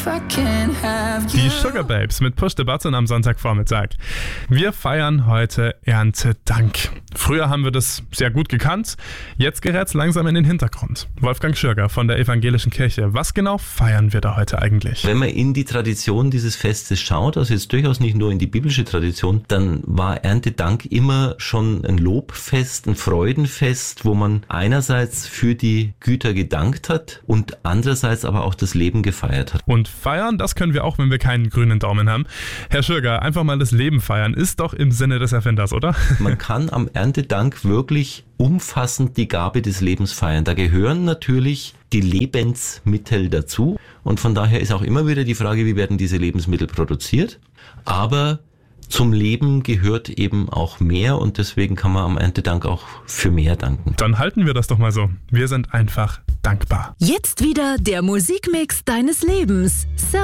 Die Sugar Babes mit Push the Button am Sonntagvormittag. Wir feiern heute Erntedank. Früher haben wir das sehr gut gekannt, jetzt gerät es langsam in den Hintergrund. Wolfgang Schürger von der Evangelischen Kirche, was genau feiern wir da heute eigentlich? Wenn man in die Tradition dieses Festes schaut, also jetzt durchaus nicht nur in die biblische Tradition, dann war Erntedank immer schon ein Lobfest, ein Freudenfest, wo man einerseits für die Güter gedankt hat und andererseits aber auch das Leben gefeiert hat. Und feiern, das können wir auch, wenn wir keinen grünen Daumen haben. Herr Schürger, einfach mal das Leben feiern, ist doch im Sinne des Erfinders, oder? Man kann am Erntedank wirklich umfassend die Gabe des Lebens feiern. Da gehören natürlich die Lebensmittel dazu. Und von daher ist auch immer wieder die Frage, wie werden diese Lebensmittel produziert? Aber zum Leben gehört eben auch mehr und deswegen kann man am Erntedank auch für mehr danken. Dann halten wir das doch mal so. Wir sind einfach dankbar. Jetzt wieder der Musikmix deines Lebens.